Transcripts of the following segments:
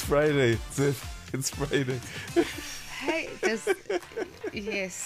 Friday. It's Friday. Hey, yes.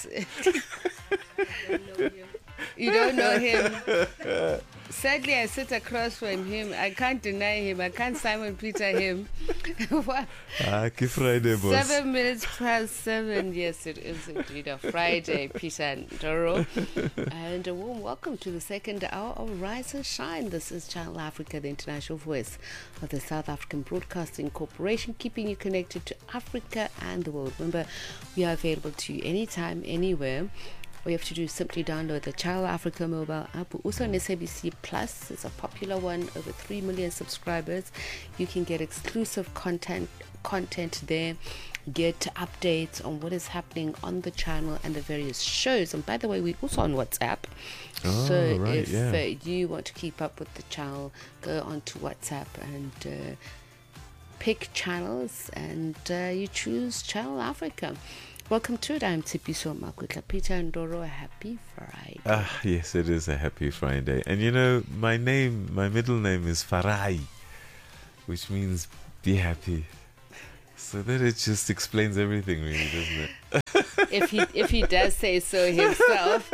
You don't know him. Sadly, I sit across from him. I can't deny him. I can't Simon Peter him. Happy Friday, boss. 7 minutes past 7. Yes, it is indeed a Friday, Peter Ndoro. And a warm welcome to the second hour of Rise and Shine. This is Channel Africa, the international voice of the South African Broadcasting Corporation, keeping you connected to Africa and the world. Remember, we are available to you anytime, anywhere. All you have to do is simply download the Channel Africa mobile app. Also on SABC Plus, it's a popular one, over 3 million subscribers. You can get exclusive content there, get updates on what is happening on the channel and the various shows. And by the way, we're also on WhatsApp. So right, if you want to keep up with the channel, go onto WhatsApp and pick channels, and you choose Channel Africa. Welcome to it. I'm Tsipiso Makwetla. Peter Ndoro, happy Friday. Yes, it is a happy Friday. And you know, my middle name is Farai, which means be happy. So that it just explains everything, really, doesn't it? if he does say so himself.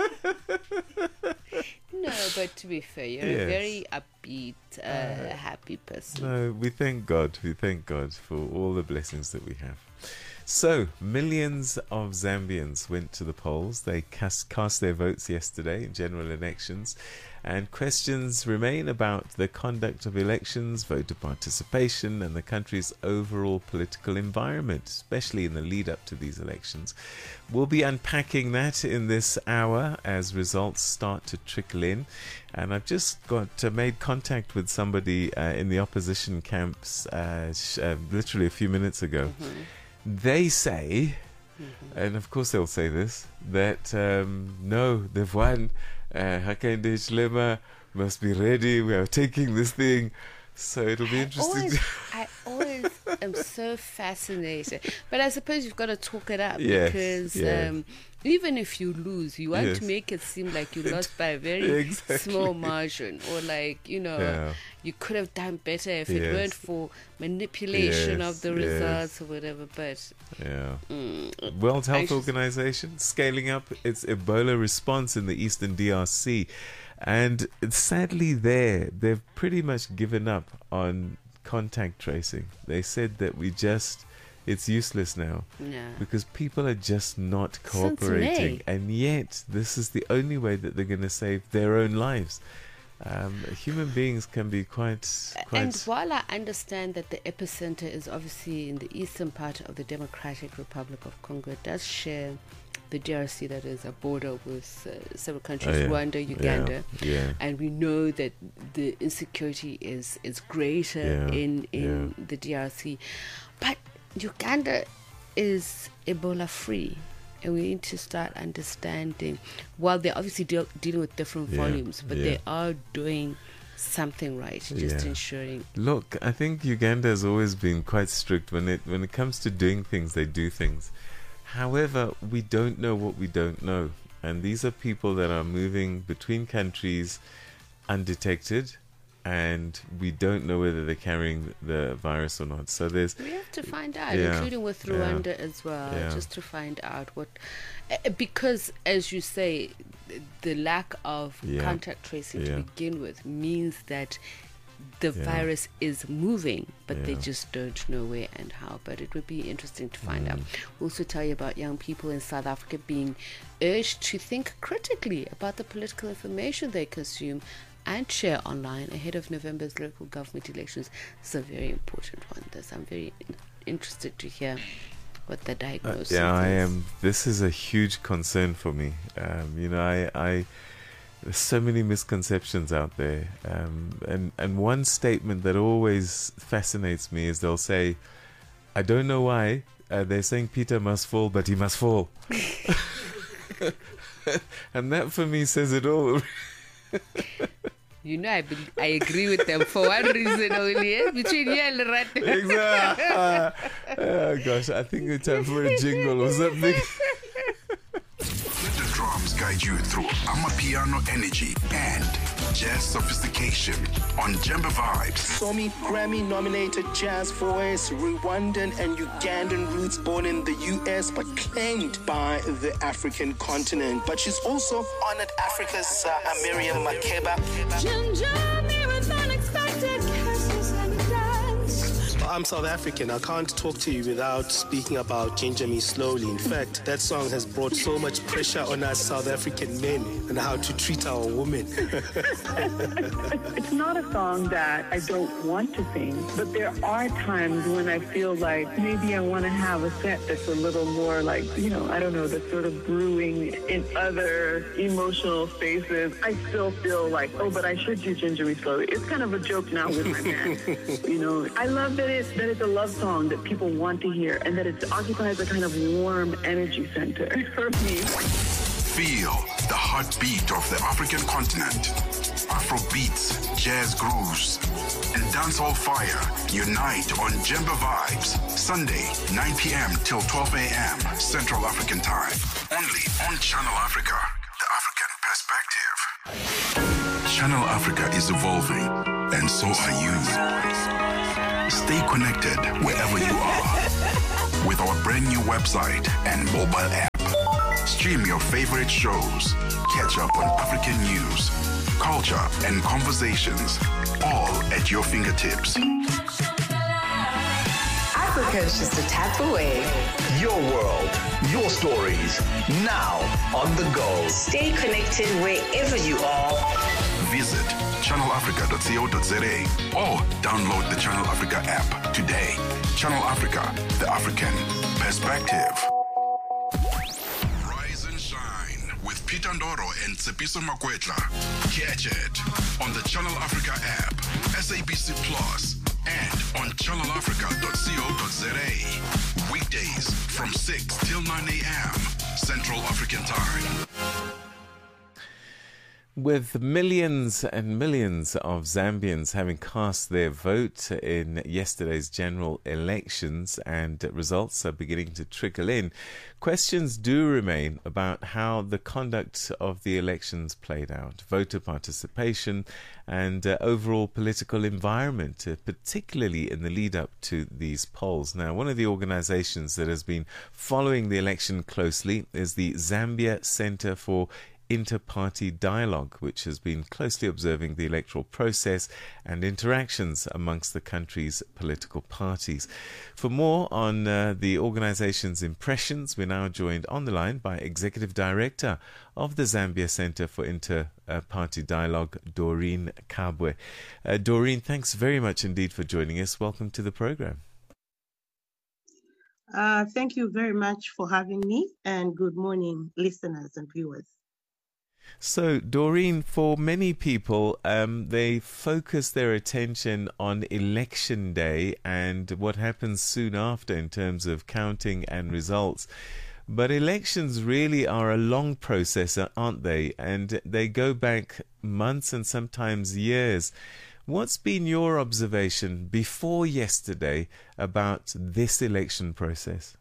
No, but to be fair, you're a very upbeat, happy person. No, we thank God. We thank God for all the blessings that we have. So, millions of Zambians went to the polls. They cast their votes yesterday in general elections, and questions remain about the conduct of elections, voter participation, and the country's overall political environment, especially in the lead up to these elections. We'll be unpacking that in this hour as results start to trickle in. And I've just made contact with somebody in the opposition camps literally a few minutes ago. Mm-hmm. They say, and of course they'll say this, that no, they've won. Hakainde Hichilema must be ready. We are taking this thing. So it'll be interesting. I always am so fascinated. But I suppose you've got to talk it up, because even if you lose, you want to make it seem like you lost by a very small margin, or like, you could have done better if it weren't for manipulation of the results or whatever. But World Health Organization scaling up its Ebola response in the Eastern DRC. And sadly they've pretty much given up on contact tracing. They said that it's useless now, because people are just not cooperating. And yet this is the only way that they're going to save their own lives. Human beings can be quite. And while I understand that the epicenter is obviously in the eastern part of the Democratic Republic of Congo, it does share the DRC, that is a border with several countries, Rwanda, Uganda, and we know that the insecurity is greater in the DRC, but Uganda is Ebola free, and we need to start understanding. While they're obviously dealing with different volumes, but they are doing something right, just ensuring. Look, I think Uganda has always been quite strict when it comes to doing things. They do things. However, we don't know what we don't know. And these are people that are moving between countries undetected, and we don't know whether they're carrying the virus or not. So we have to find out, including with Rwanda as well, just to find out what... Because, as you say, the lack of contact tracing to begin with means that the virus is moving, but they just don't know where and how. But it would be interesting to find out. We'll also tell you about young people in South Africa being urged to think critically about the political information they consume and share online ahead of November's local government elections. It's a very important one. I'm very interested to hear what the diagnosis is. I am. This is a huge concern for me. There's so many misconceptions out there. And one statement that always fascinates me is they'll say, I don't know why, they're saying Peter must fall, but he must fall. And that for me says it all. I agree with them for one reason only, between you and Rat. Exactly. Oh gosh, I think it's time for a jingle or something. Let the drums guide you through Amapiano energy and jazz sophistication on Jemba Vibes. Somi Grammy-nominated jazz voice, Rwandan and Ugandan roots, born in the US but claimed by the African continent. But she's also honored Africa's Miriam Makeba. I'm South African. I can't talk to you without speaking about Ginger Me Slowly. In fact, that song has brought so much pressure on us South African men and how to treat our women. It's not a song that I don't want to sing, but there are times when I feel like maybe I want to have a set that's a little more like, I don't know, that's sort of brewing in other emotional spaces. I still feel like, but I should do Ginger Me Slowly. It's kind of a joke now with my man. I love that it's a love song that people want to hear and that it occupies a kind of warm energy center for me. Feel the heartbeat of the African continent. Afro beats, jazz grooves, and dancehall fire unite on Jemba Vibes. Sunday, 9 p.m. till 12 a.m. Central African Time. Only on Channel Africa, the African perspective. Channel Africa is evolving, and so are you. Stay connected wherever you are with our brand new website and mobile app. Stream your favorite shows, catch up on African news, culture, and conversations, all at your fingertips. Africa is just a tap away. Your world, your stories, now on the go. Stay connected wherever you are. Visit channelafrica.co.za or download the Channel Africa app today. Channel Africa, the African perspective. Rise and shine with Peter Ndoro and Tsepiso Makwetla. Catch it on the Channel Africa app, SABC Plus, and on channelafrica.co.za. Weekdays from 6 till 9 a.m. Central African Time. With millions and millions of Zambians having cast their vote in yesterday's general elections and results are beginning to trickle in, questions do remain about how the conduct of the elections played out, voter participation and overall political environment, particularly in the lead up to these polls. Now, one of the organizations that has been following the election closely is the Zambia Center for Inter-Party Dialogue, which has been closely observing the electoral process and interactions amongst the country's political parties. For more on the organization's impressions, we're now joined on the line by Executive Director of the Zambia Center for Inter-Party Dialogue, Doreen Kabwe. Doreen, thanks very much indeed for joining us. Welcome to the program. Thank you very much for having me, and good morning, listeners and viewers. So, Doreen, for many people, they focus their attention on election day and what happens soon after in terms of counting and results. But elections really are a long process, aren't they? And they go back months and sometimes years. What's been your observation before yesterday about this election process?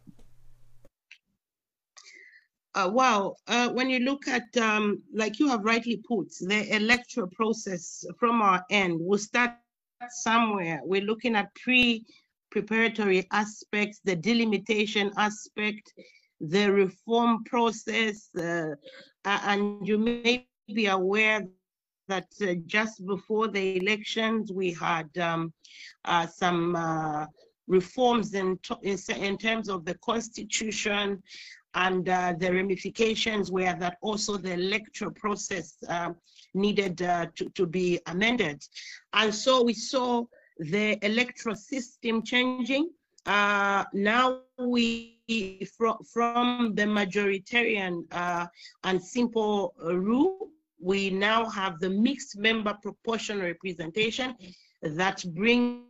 When you look at, like you have rightly put, the electoral process from our end, we'll start somewhere. We're looking at preparatory aspects, the delimitation aspect, the reform process, and you may be aware that just before the elections, we had some reforms in terms of the constitution, and the ramifications were that also the electoral process needed to be amended. And so we saw the electoral system changing. Now we, from the majoritarian and simple rule, we now have the mixed member proportional representation that brings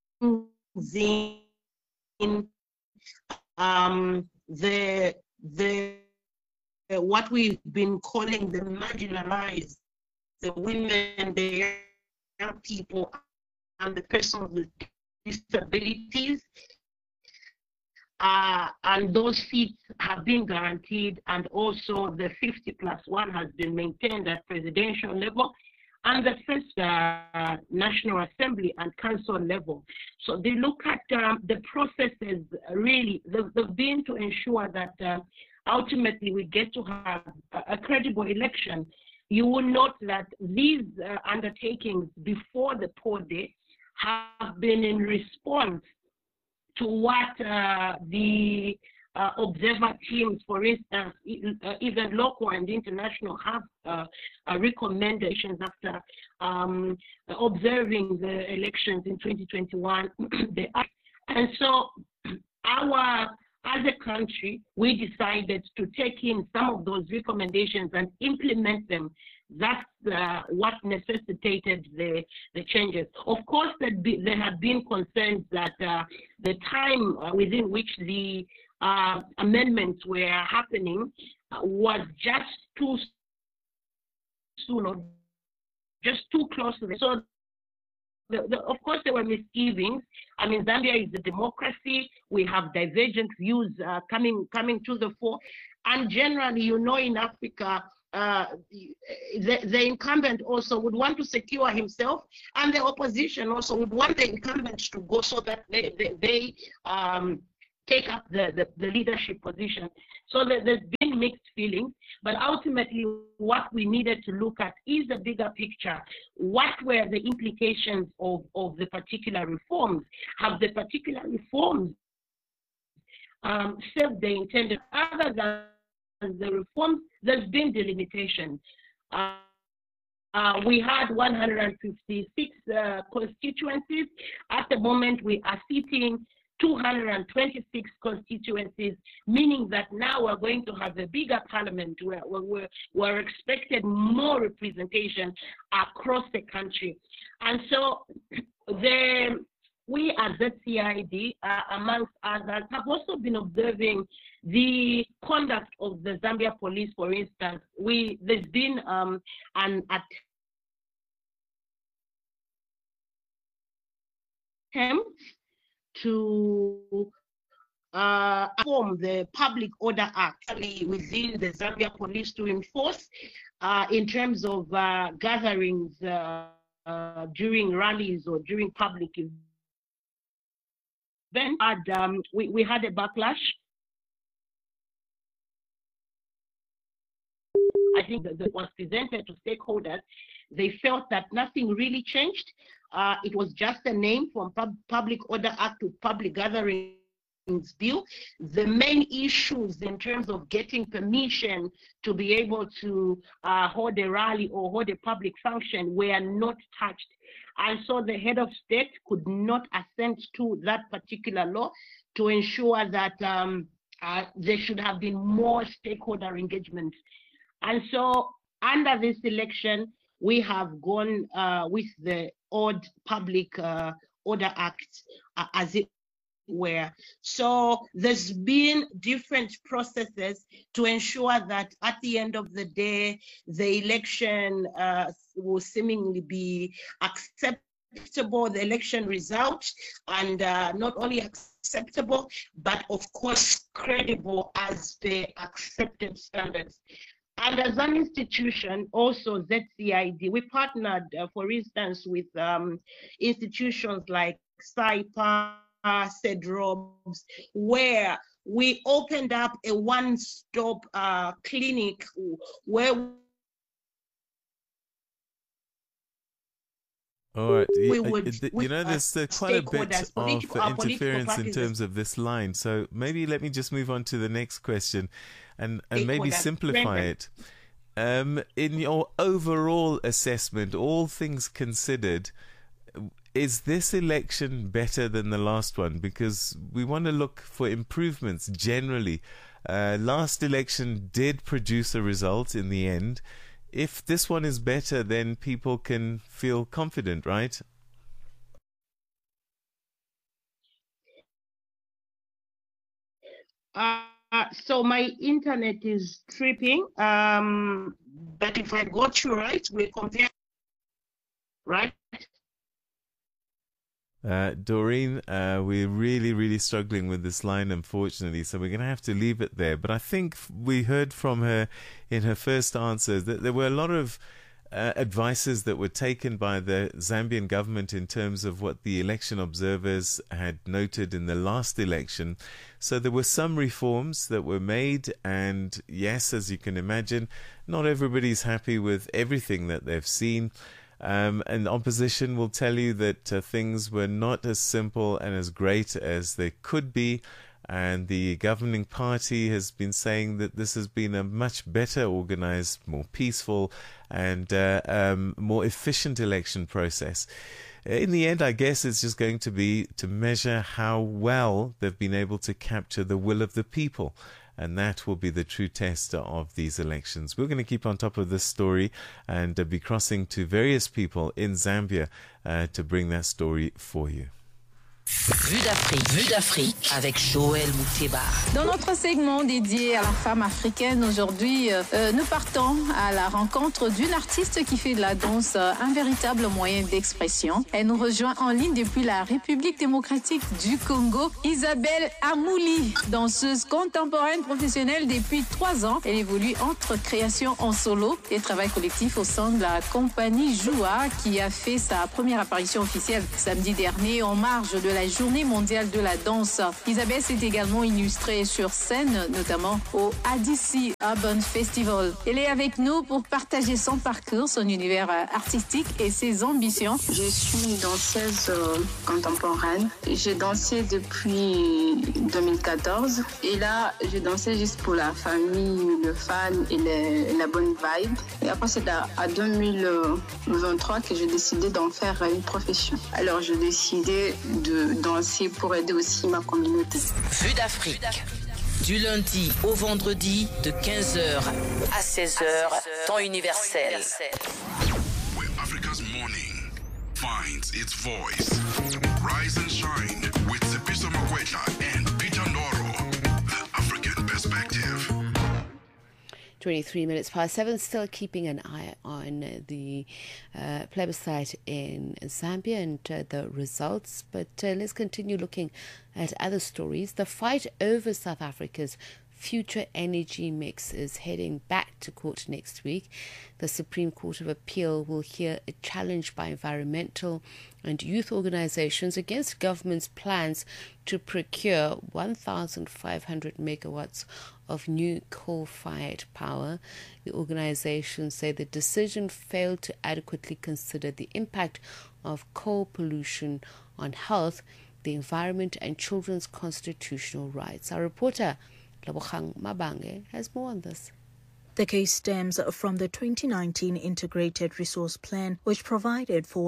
in what we've been calling the marginalized, the women, the young people, and the persons with disabilities. And those seats have been guaranteed, and also the 50+1 has been maintained at presidential level. and the first National Assembly and Council level. So they look at the processes really, they've been to ensure that ultimately we get to have a credible election. You will note that these undertakings before the poll day have been in response to what the observer teams, for instance, even local and international, have recommendations after observing the elections in 2021. And so as a country, we decided to take in some of those recommendations and implement them. That's what necessitated the changes. Of course, there have been concerns that the time within which the amendments were happening was just too soon, or just too close to the. So, of course, there were misgivings. I mean, Zambia is a democracy. We have divergent views coming to the fore, and generally, in Africa, the incumbent also would want to secure himself, and the opposition also would want the incumbent to go so that they take up the leadership position. So there's been mixed feelings, but ultimately what we needed to look at is a bigger picture. What were the implications of the particular reforms? Have the particular reforms served the intended? Other than the reforms, there's been delimitation. We had 156 constituencies. At the moment, we are sitting 226 constituencies, meaning that now we're going to have a bigger parliament where we're expected more representation across the country. And so we as ZCID, amongst others, have also been observing the conduct of the Zambia police, for instance. There's been an attempt to form the Public Order Act within the Zambia Police to enforce in terms of gatherings during rallies or during public events. We had a backlash. I think that was presented to stakeholders. They felt that nothing really changed. It was just a name from Public Order Act to Public Gatherings Bill. The main issues in terms of getting permission to be able to hold a rally or hold a public function were not touched. And so the head of state could not assent to that particular law to ensure that there should have been more stakeholder engagement. And so under this election, we have gone with the old Public Order Act as it were. So there's been different processes to ensure that at the end of the day, the election will seemingly be acceptable, the election result, and not only acceptable, but of course credible as the accepted standards. And as an institution, also ZCID, we partnered, for instance, with institutions like SAIPA, CEDROBS, where we opened up a one-stop clinic where all right. We would, there's quite a bit of interference in terms of this line. So maybe let me just move on to the next question and maybe simplify it. In your overall assessment, all things considered, is this election better than the last one? Because we want to look for improvements generally. Last election did produce a result in the end. If this one is better, then people can feel confident, right? So my internet is tripping, but if I got you right, we compare, right? Doreen, we're really struggling with this line, unfortunately, so we're going to have to leave it there. But I think we heard from her in her first answer that there were a lot of advices that were taken by the Zambian government in terms of what the election observers had noted in the last election. So there were some reforms that were made, and yes, as you can imagine, not everybody's happy with everything that they've seen. And opposition will tell you that things were not as simple and as great as they could be. And the governing party has been saying that this has been a much better organized, more peaceful and more efficient election process. In the end, I guess it's just going to be to measure how well they've been able to capture the will of the people. And that will be the true test of these elections. We're going to keep on top of this story and be crossing to various people in Zambia to bring that story for you. Vue d'Afrique avec Joël Mouteba. Dans notre segment dédié à la femme africaine, aujourd'hui, nous partons à la rencontre d'une artiste qui fait de la danse un véritable moyen d'expression. Elle nous rejoint en ligne depuis la République démocratique du Congo, Isabelle Amouli, danseuse contemporaine professionnelle depuis 3 ans. Elle évolue entre création en solo et travail collectif au sein de la compagnie Joua, qui a fait sa première apparition officielle samedi dernier en marge de la Journée mondiale de la danse. Isabelle s'est également illustrée sur scène, notamment au ADC Urban Festival. Elle est avec nous pour partager son parcours, son univers artistique et ses ambitions. Je suis une danseuse contemporaine. J'ai dansé depuis 2014 et là, j'ai dansé juste pour la famille, le fan et la bonne vibe. Et après, c'est à 2023 que j'ai décidé d'en faire une profession. Alors, j'ai décidé de danser pour aider aussi ma communauté. Vue d'Afrique. Du lundi au vendredi de 15h à 16h, temps universel. Where Africa's morning finds its voice. Rise and shine with Tsepiso Makwetla and Peter Ndoro. The African Perspective. 23 minutes past 7, still keeping an eye on the plebiscite in Zambia and the results. But let's continue looking at other stories. The fight over South Africa's future energy mix is heading back to court next week. The Supreme Court of Appeal will hear a challenge by environmental and youth organizations against government's plans to procure 1,500 megawatts of new coal-fired power. The organizations say the decision failed to adequately consider the impact of coal pollution on health, the environment, and children's constitutional rights. Our reporter, Labogang Mabange, has more on this. The case stems from the 2019 Integrated Resource Plan, which provided for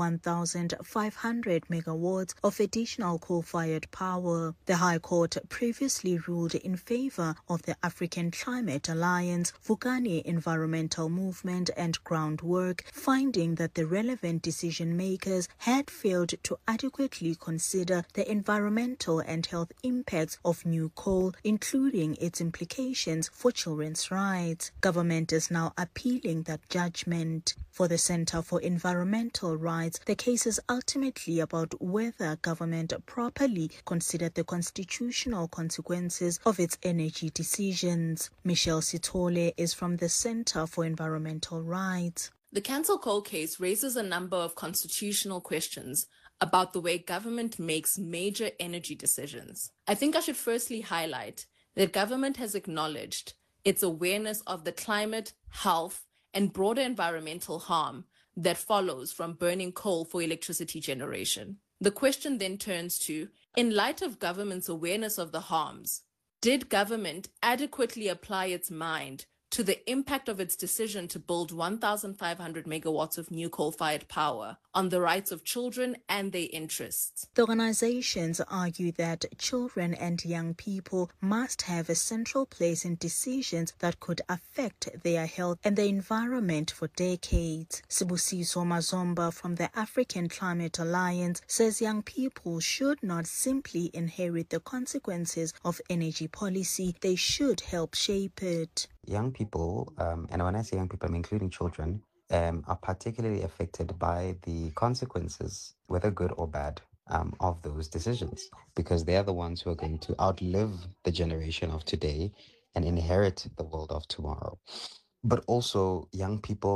1,500 megawatts of additional coal-fired power. The High Court previously ruled in favor of the African Climate Alliance, Vukani Environmental Movement and Groundwork, finding that the relevant decision-makers had failed to adequately consider the environmental and health impacts of new coal, including its implications for children's rights. Government is now appealing that judgment. For the Center for Environmental Rights, the case is ultimately about whether government properly considered the constitutional consequences of its energy decisions. Michelle Sitole is from the Center for Environmental Rights. The cancel coal case raises a number of constitutional questions about the way government makes major energy decisions. I think I should firstly highlight that government has acknowledged its awareness of the climate, health, and broader environmental harm that follows from burning coal for electricity generation. The question then turns to, in light of government's awareness of the harms, did government adequately apply its mind to the impact of its decision to build 1,500 megawatts of new coal-fired power on the rights of children and their interests? The organizations argue that children and young people must have a central place in decisions that could affect their health and the environment for decades. Sibusiso Mazomba from the African Climate Alliance says young people should not simply inherit the consequences of energy policy, they should help shape it. Young people, and when I say young people, I'm including children, are particularly affected by the consequences, whether good or bad, of those decisions, because they're the ones who are going to outlive the generation of today and inherit the world of tomorrow. But also, young people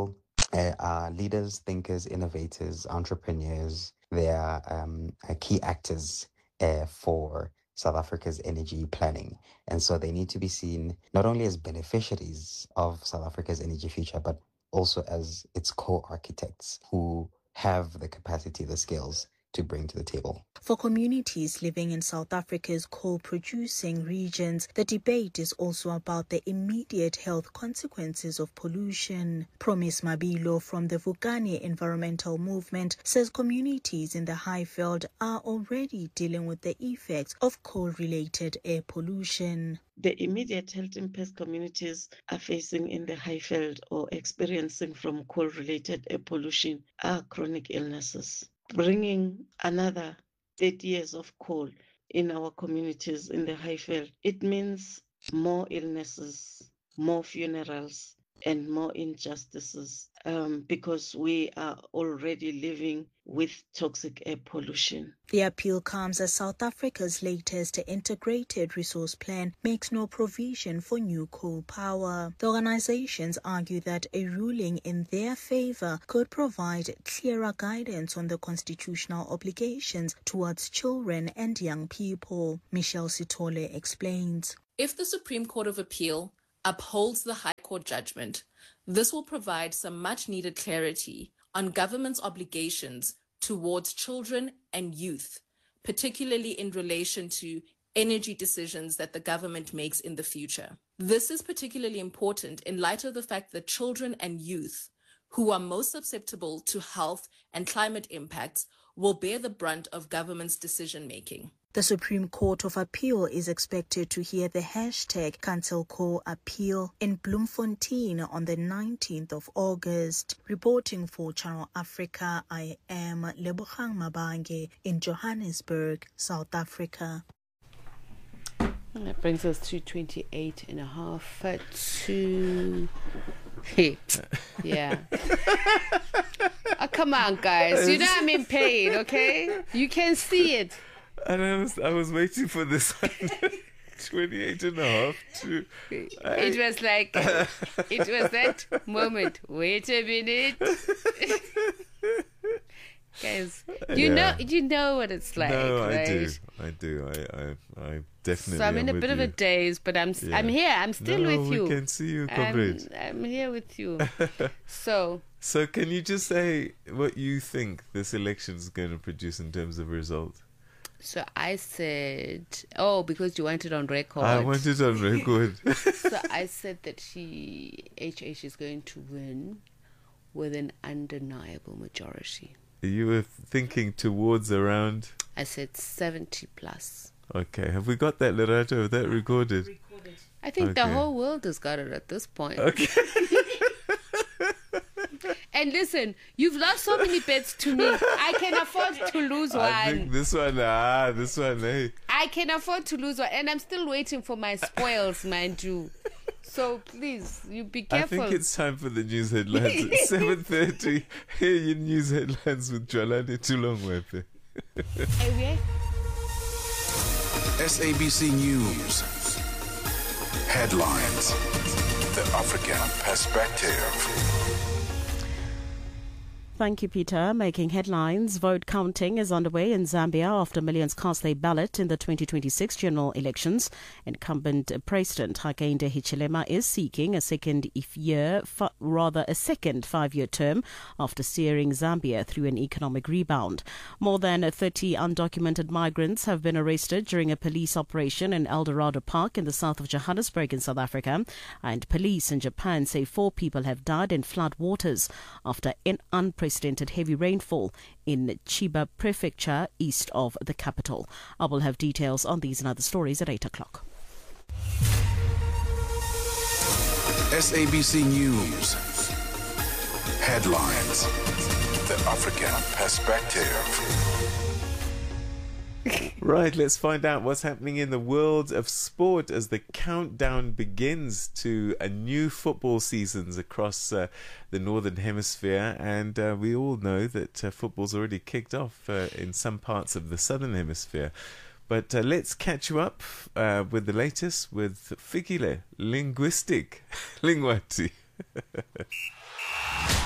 are leaders, thinkers, innovators, entrepreneurs. They are key actors for South Africa's energy planning. And so they need to be seen not only as beneficiaries of South Africa's energy future, but also as its co-architects who have the capacity, the skills to bring to the table. For communities living in South Africa's coal-producing regions, the debate is also about the immediate health consequences of pollution. Promise Mabilo from the Vukani Environmental Movement says communities in the Highveld are already dealing with the effects of coal-related air pollution. The immediate health impacts communities are facing in the Highveld or experiencing from coal-related air pollution are chronic illnesses. Bringing another 30 years of coal in our communities in the Highveld, it means more illnesses, more funerals, and more injustices because we are already living with toxic air pollution. The appeal comes as South Africa's latest integrated resource plan makes no provision for new coal power. The organizations argue that a ruling in their favor could provide clearer guidance on the constitutional obligations towards children and young people. Michelle Sitole explains. If the Supreme Court of Appeal upholds the High Court judgment, this will provide some much-needed clarity on government's obligations towards children and youth, particularly in relation to energy decisions that the government makes in the future. This is particularly important in light of the fact that children and youth, who are most susceptible to health and climate impacts, will bear the brunt of government's decision-making. The Supreme Court of Appeal is expected to hear the hashtag Cancel Coal Appeal in Bloemfontein on the 19th of August. Reporting for Channel Africa, I am Lebogang Mabange in Johannesburg, South Africa. And that brings us to 28.5 to... yeah. Oh, come on, guys. You know I'm in pain, okay? You can see it. And I was waiting for this 28.5 to... It was like, it was that moment. Wait a minute. Guys, you know what it's like. No, right? I do. I definitely. So I'm in a bit of a daze, but I'm here. I'm still with you. We can see you, comrade. I'm here with you. So can you just say what you think this election is going to produce in terms of result? So I said, because you want it on record. I want it on record. So I said that HH is going to win with an undeniable majority. You were thinking towards around? I said 70 plus. Okay. Have we got that, Lerato? Have that recorded? I think the whole world has got it at this point. Okay. And listen, you've lost so many bets to me. I can afford to lose one. I think this one, hey. I can afford to lose one. And I'm still waiting for my spoils, mind you. So please, you be careful. I think it's time for the news headlines at 7:30. Hear your news headlines with Jolani Tulongwepe. SABC News. Headlines. The African Perspective. Thank you, Peter. Making headlines. Vote counting is underway in Zambia after millions cast their ballot in the 2026 general elections. Incumbent President Hakainde Hichilema is seeking a second 5-year term after steering Zambia through an economic rebound. More than 30 undocumented migrants have been arrested during a police operation in Eldorado Park in the south of Johannesburg in South Africa. And police in Japan say 4 people have died in flood waters after an unprecedented heavy rainfall in Chiba Prefecture, east of the capital. I will have details on these and other stories at 8 o'clock. SABC News. Headlines. The African Perspective. Right, let's find out what's happening in the world of sport as the countdown begins to a new football seasons across the Northern Hemisphere. And we all know that football's already kicked off in some parts of the Southern Hemisphere. But let's catch you up with the latest with Fikile Linguistic Lingwati.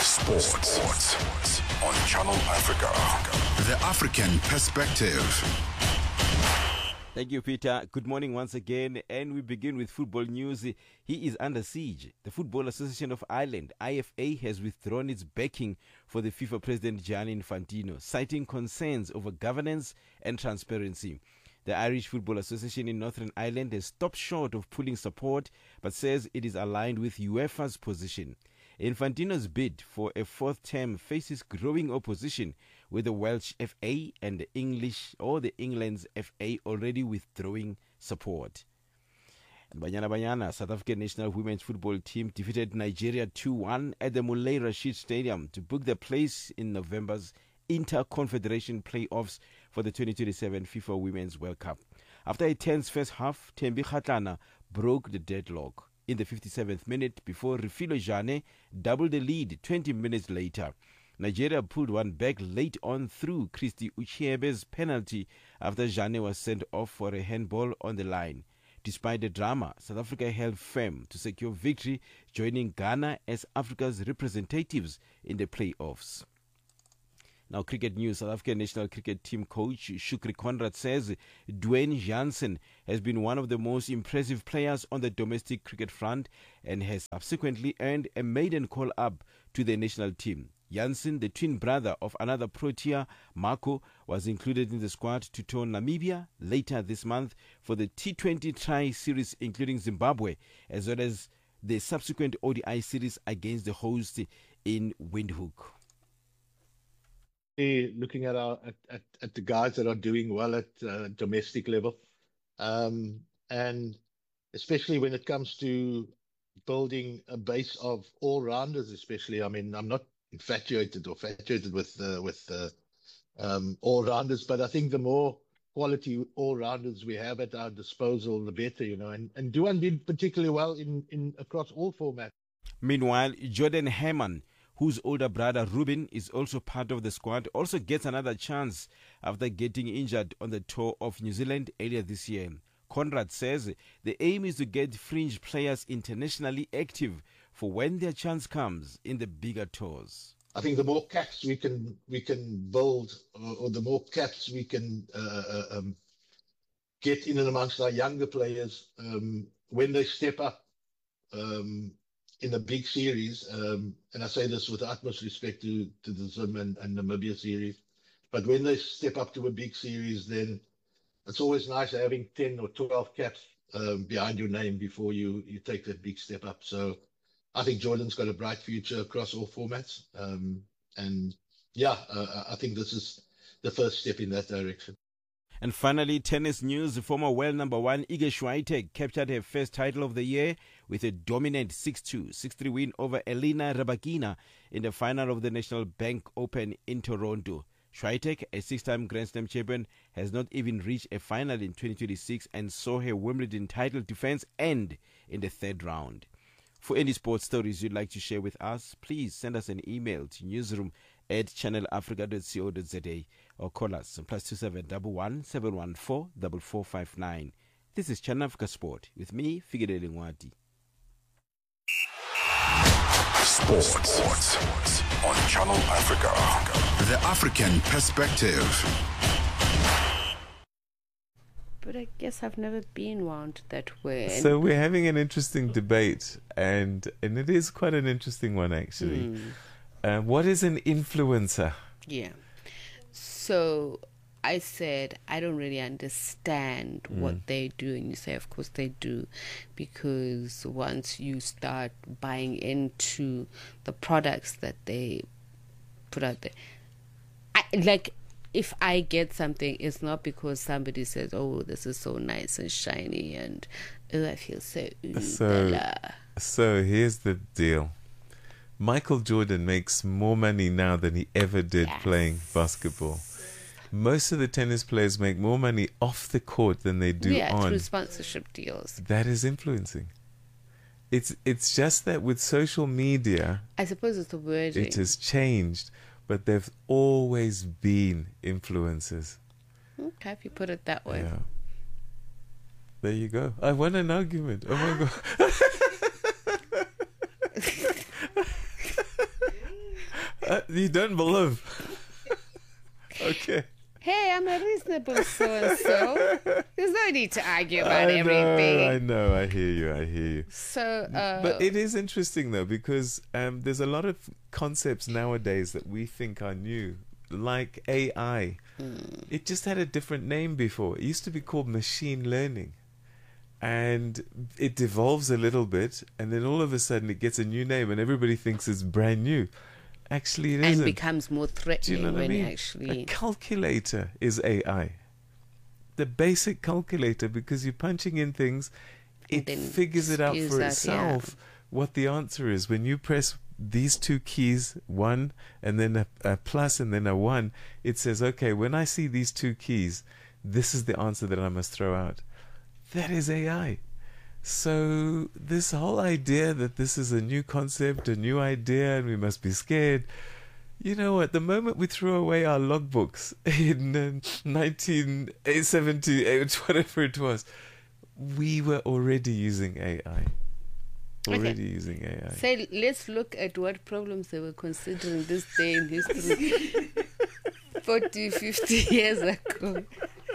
Sports on Channel Africa. The African Perspective. Thank you, Peter. Good morning once again. And we begin with football news. He is under siege. The Football Association of Ireland, IFA, has withdrawn its backing for the FIFA president Gianni Infantino, citing concerns over governance and transparency. The Irish Football Association in Northern Ireland has stopped short of pulling support, but says it is aligned with UEFA's position. Infantino's bid for a fourth term faces growing opposition, with the Welsh FA and the England's FA already withdrawing support. And Banyana, South African national women's football team defeated Nigeria 2-1 at the Mulay Rashid Stadium to book their place in November's Inter-Confederation playoffs for the 2027 FIFA Women's World Cup. After a tense first half, Thembi Kgatlana broke the deadlock in the 57th minute before Refilo Jane doubled the lead 20 minutes later. Nigeria pulled one back late on through Christy Uchiebe's penalty after Jane was sent off for a handball on the line. Despite the drama, South Africa held firm to secure victory, joining Ghana as Africa's representatives in the playoffs. Now, cricket news. South African national cricket team coach Shukri Conrad says Dwayne Jansen has been one of the most impressive players on the domestic cricket front and has subsequently earned a maiden call-up to the national team. Jansen, the twin brother of another Protea, Marco, was included in the squad to tour Namibia later this month for the T20 tri-series, including Zimbabwe, as well as the subsequent ODI series against the host in Windhoek. Looking at the guys that are doing well at domestic level, and especially when it comes to building a base of all-rounders, especially. I mean, I'm not infatuated with all-rounders, but I think the more quality all-rounders we have at our disposal, the better, And Duan did particularly well in across all formats. Meanwhile, Jordan Herman, whose older brother Ruben is also part of the squad, also gets another chance after getting injured on the tour of New Zealand earlier this year. Conrad says the aim is to get fringe players internationally active for when their chance comes in the bigger tours. I think the more caps we can build, or the more caps we can get in and amongst our younger players, when they step up in the big series, and I say this with the utmost respect to the Zim and Namibia series, but when they step up to a big series, then it's always nice having 10 or 12 caps behind your name before you take that big step up. So I think Jordan's got a bright future across all formats. I think this is the first step in that direction. And finally, tennis news. Former world number one Iga Swiatek captured her first title of the year with a dominant 6-2, 6-3 win over Elena Rybakina in the final of the National Bank Open in Toronto. Swiatek, a six-time Grand Slam champion, has not even reached a final in 2026 and saw her Wimbledon title defense end in the third round. For any sports stories you'd like to share with us, please send us an email to newsroom@channelafrica.co.za or call us on +2711 714 4459. This is Channel Africa Sport with me, Figedele Ngwati. Sports on Channel Africa. The African Perspective. But I guess I've never been wound that way. So we're having an interesting debate, and it is quite an interesting one, actually. What is an influencer? Yeah. So I said, I don't really understand what they do. And you say, of course they do. Because once you start buying into the products that they put out there, if I get something, it's not because somebody says, oh, this is so nice and shiny and I feel so So here's the deal. Michael Jordan makes more money now than he ever did playing basketball. Most of the tennis players make more money off the court than they do on. Through sponsorship deals. That is influencing. It's just that with social media, I suppose it's the wording. It has changed. But they've always been influencers. Okay, if you put it that way. Yeah. There you go. I won an argument. Oh my God. You don't believe. Okay. Hey, I'm a reasonable so-and-so. There's no need to argue about everything. I know. I hear you. So, but it is interesting, though, because there's a lot of concepts nowadays that we think are new, like AI. It just had a different name before. It used to be called machine learning. And it devolves a little bit, and then all of a sudden it gets a new name, and everybody thinks it's brand new. Actually, it isn't. And becomes more threatening Do you know what I mean? actually... A calculator is AI. The basic calculator, because you're punching in things, it figures it out for itself what the answer is. When you press these two keys, one, and then a plus, and then a 1, it says, okay, when I see these two keys, this is the answer that I must throw out. That is AI. So this whole idea that this is a new concept, a new idea, and we must be scared. You know what? The moment we threw away our logbooks in 1978, whatever it was, we were already using AI. Using AI. So let's look at what problems they were considering this day in history 40, 50 years ago.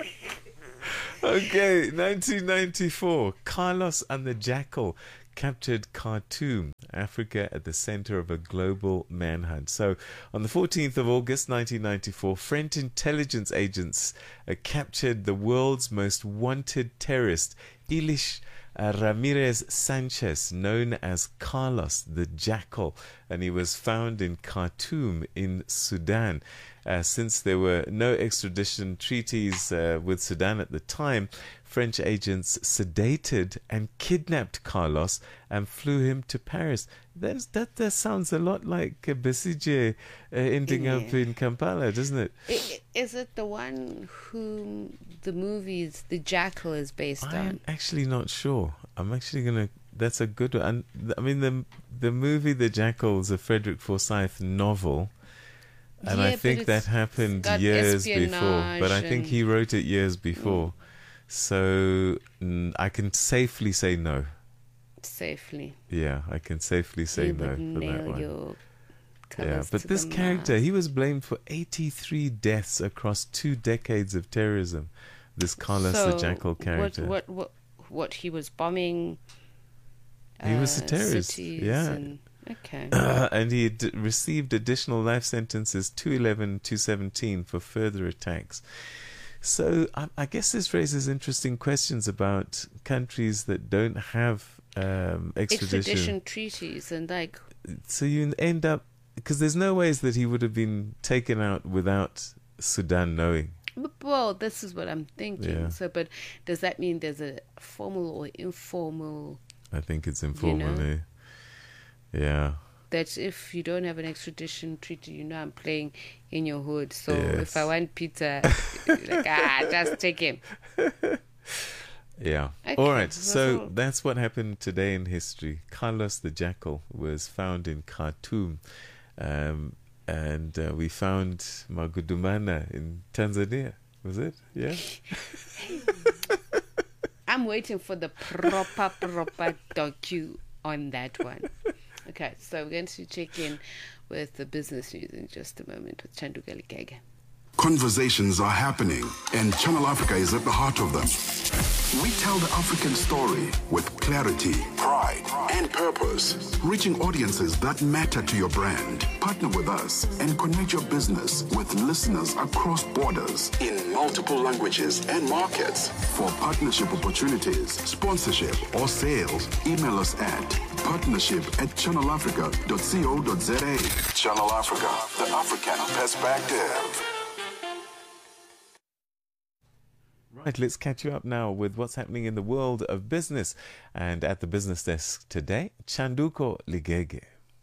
Okay, 1994. Carlos and the Jackal captured Khartoum, Africa, at the center of a global manhunt. So, on the 14th of August 1994, French intelligence agents captured the world's most wanted terrorist, Ilish Ramirez Sanchez, known as Carlos the Jackal, and he was found in Khartoum in Sudan. Since there were no extradition treaties with Sudan at the time, French agents sedated and kidnapped Carlos and flew him to Paris. That sounds a lot like Besigye ending up in Kampala, doesn't it? Is it the one whom the movies The Jackal is based on? I'm actually not sure. I'm actually going to... That's a good one. And, I mean, the movie The Jackal is a Frederick Forsyth novel. And I think that happened years before. But I think he wrote it years before. So I can safely say no. Safely. Yeah, I can safely say no for that one. Yeah, but this character, he was blamed for 83 deaths across 2 decades of terrorism. This Carlos the Jackal character. What he was bombing? He was a terrorist. Yeah. Okay. And he had received additional life sentences 211, 217 for further attacks. So I guess this raises interesting questions about countries that don't have extradition treaties and like. So you end up, because there's no ways that he would have been taken out without Sudan knowing. Well, this is what I'm thinking. Yeah. So, but does that mean there's a formal or informal? I think it's informal. Yeah. That if you don't have an extradition treaty, I'm playing in your hood. So if I want Peter, just take him. Yeah. Okay. All right. So that's what happened today in history. Carlos the Jackal was found in Khartoum. And we found Magudumana in Tanzania. Was it? Yeah. I'm waiting for the proper docu on that one. Okay, so we're going to check in with the business news in just a moment with Chanduka Ligege. Conversations are happening, and Channel Africa is at the heart of them. We tell the African story with clarity, pride, and purpose, reaching audiences that matter to your brand. Partner with us and connect your business with listeners across borders in multiple languages and markets. For partnership opportunities, sponsorship, or sales, email us at partnership@channelafrica.co.za. Channel Africa, the African perspective. Right, let's catch you up now with what's happening in the world of business. And at the business desk today, Chanduko Ligege.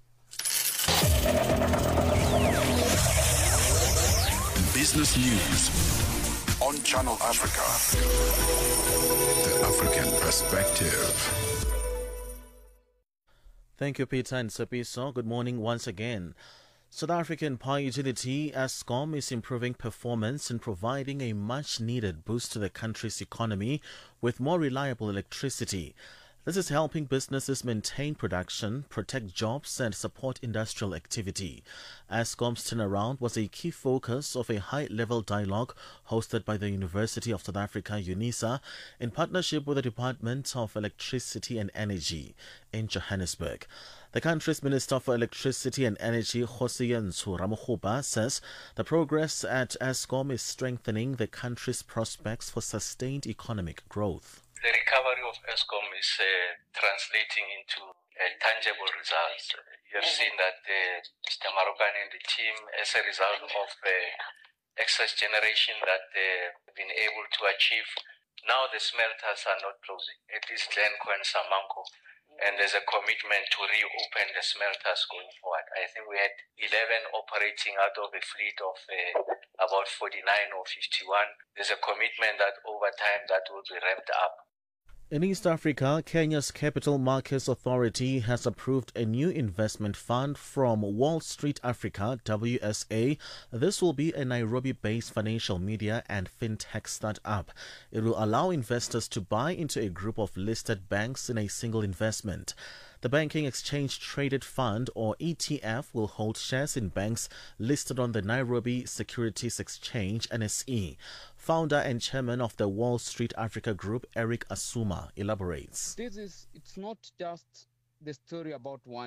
Business news on Channel Africa. The African perspective. Thank you, Peter and Sepiso. Good morning once again. South African power utility Eskom is improving performance and providing a much-needed boost to the country's economy with more reliable electricity. This is helping businesses maintain production, protect jobs and support industrial activity. Eskom's turnaround was a key focus of a high-level dialogue hosted by the University of South Africa, UNISA, in partnership with the Department of Electricity and Energy in Johannesburg. The country's Minister for Electricity and Energy, Kgosientsho Ramokgopa, says the progress at Eskom is strengthening the country's prospects for sustained economic growth. The recovery of Eskom is translating into tangible results. You have seen that Mr. Marokane and the team, as a result of excess generation that they've been able to achieve, now the smelters are not closing. It is Glencoe and Samanco, and there's a commitment to reopen the smelters going forward. I think we had 11 operating out of a fleet of about 49 or 51. There's a commitment that over time that will be ramped up. In East Africa, Kenya's Capital Markets Authority has approved a new investment fund from Wall Street Africa, WSA. This will be a Nairobi-based financial media and fintech startup. It will allow investors to buy into a group of listed banks in a single investment. The Banking Exchange Traded Fund, or ETF, will hold shares in banks listed on the Nairobi Securities Exchange, NSE. Founder and chairman of the Wall Street Africa Group, Eric Asuma, elaborates. It's not just the story about one